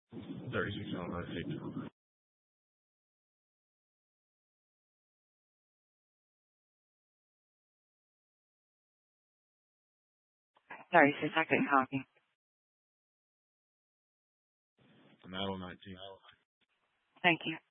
36 hour night. Sorry, sis, I couldn't copy. An hour 19. Thank you.